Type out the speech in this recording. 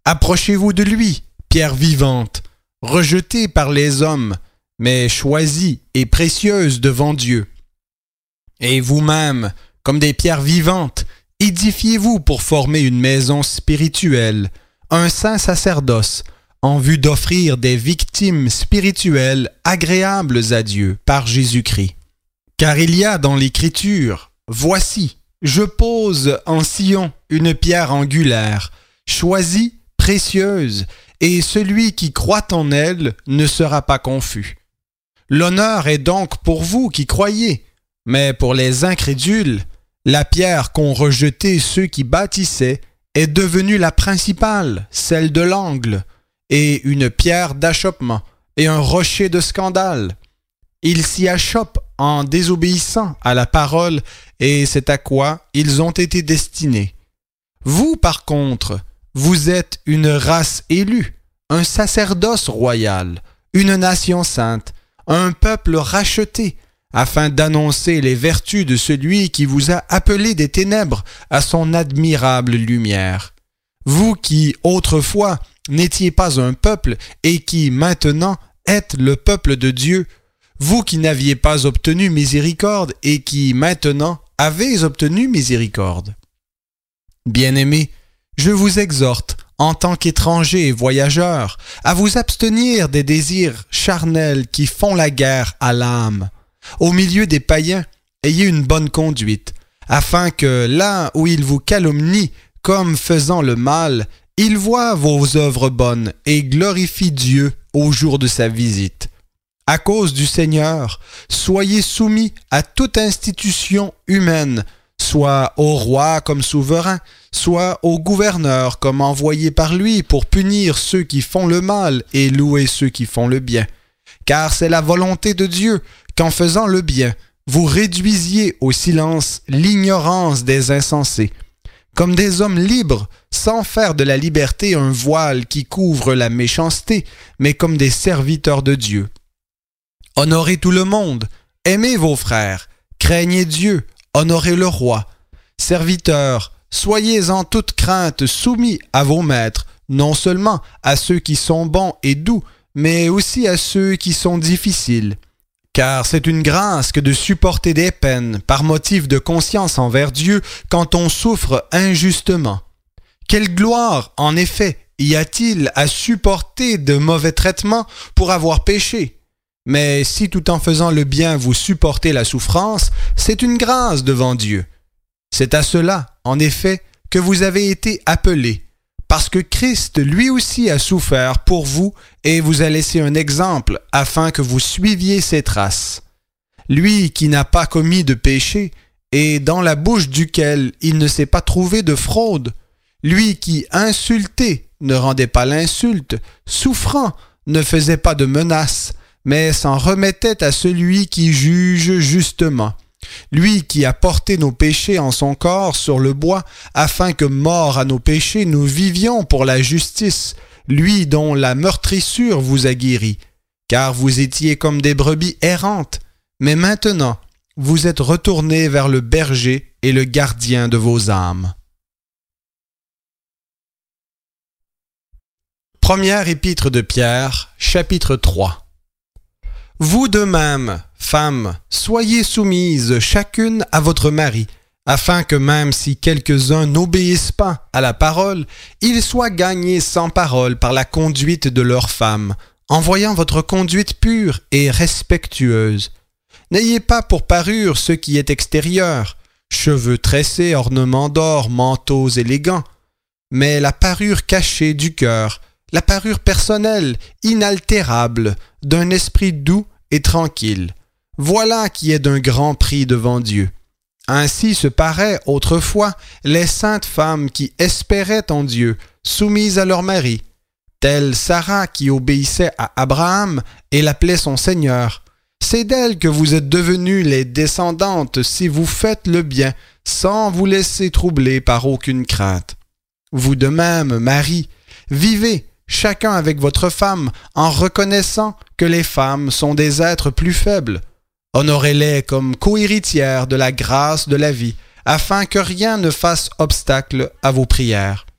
Approchez-vous de lui, pierre vivante, rejetée par les hommes, mais choisie et précieuse devant Dieu. Et vous-même, comme des pierres vivantes, édifiez-vous pour former une maison spirituelle, un saint sacerdoce, en vue d'offrir des victimes spirituelles agréables à Dieu par Jésus-Christ. Car il y a dans l'Écriture, « Voici, je pose en Sion une pierre angulaire, choisie, précieuse, et celui qui croit en elle ne sera pas confus. » L'honneur est donc pour vous qui croyez, mais pour les incrédules, la pierre qu'ont rejetée ceux qui bâtissaient est devenue la principale, celle de l'angle, et une pierre d'achoppement, et un rocher de scandale. Ils s'y achoppent en désobéissant à la parole, et c'est à quoi ils ont été destinés. Vous, par contre, vous êtes une race élue, un sacerdoce royal, une nation sainte, un peuple racheté, afin d'annoncer les vertus de celui qui vous a appelé des ténèbres à son admirable lumière. Vous qui, autrefois, n'étiez pas un peuple et qui, maintenant, êtes le peuple de Dieu, vous qui n'aviez pas obtenu miséricorde et qui, maintenant, avez obtenu miséricorde. Bien-aimés, je vous exhorte, en tant qu'étrangers et voyageurs, à vous abstenir des désirs charnels qui font la guerre à l'âme. Au milieu des païens, ayez une bonne conduite, afin que là où ils vous calomnient comme faisant le mal, ils voient vos œuvres bonnes et glorifient Dieu au jour de sa visite. À cause du Seigneur, soyez soumis à toute institution humaine, soit au roi comme souverain, soit au gouverneur comme envoyé par lui pour punir ceux qui font le mal et louer ceux qui font le bien. Car c'est la volonté de Dieu qu'en faisant le bien, vous réduisiez au silence l'ignorance des insensés, comme des hommes libres, sans faire de la liberté un voile qui couvre la méchanceté, mais comme des serviteurs de Dieu. Honorez tout le monde, aimez vos frères, craignez Dieu, honorez le roi. Serviteurs, soyez en toute crainte soumis à vos maîtres, non seulement à ceux qui sont bons et doux, mais aussi à ceux qui sont difficiles. Car c'est une grâce que de supporter des peines par motif de conscience envers Dieu quand on souffre injustement. Quelle gloire, en effet, y a-t-il à supporter de mauvais traitements pour avoir péché? Mais si tout en faisant le bien vous supportez la souffrance, c'est une grâce devant Dieu. C'est à cela, en effet, que vous avez été appelés, parce que Christ lui aussi a souffert pour vous et vous a laissé un exemple afin que vous suiviez ses traces. Lui qui n'a pas commis de péché et dans la bouche duquel il ne s'est pas trouvé de fraude, lui qui, insulté, ne rendait pas l'insulte, souffrant, ne faisait pas de menaces, mais s'en remettait à celui qui juge justement. Lui qui a porté nos péchés en son corps sur le bois, afin que, morts à nos péchés, nous vivions pour la justice, lui dont la meurtrissure vous a guéris, car vous étiez comme des brebis errantes, mais maintenant vous êtes retournés vers le berger et le gardien de vos âmes. Première épître de Pierre, chapitre 3. Vous de même, femmes, soyez soumises chacune à votre mari, afin que même si quelques-uns n'obéissent pas à la parole, ils soient gagnés sans parole par la conduite de leurs femmes, en voyant votre conduite pure et respectueuse. N'ayez pas pour parure ce qui est extérieur, cheveux tressés, ornements d'or, manteaux élégants, mais la parure cachée du cœur, la parure personnelle, inaltérable, d'un esprit doux et tranquille. Voilà qui est d'un grand prix devant Dieu. Ainsi se paraient autrefois les saintes femmes qui espéraient en Dieu, soumises à leur mari, telle Sarah qui obéissait à Abraham et l'appelait son Seigneur. C'est d'elle que vous êtes devenues les descendantes si vous faites le bien, sans vous laisser troubler par aucune crainte. Vous de même, Marie, vivez chacun avec votre femme, en reconnaissant que les femmes sont des êtres plus faibles. Honorez-les comme cohéritières de la grâce de la vie, afin que rien ne fasse obstacle à vos prières.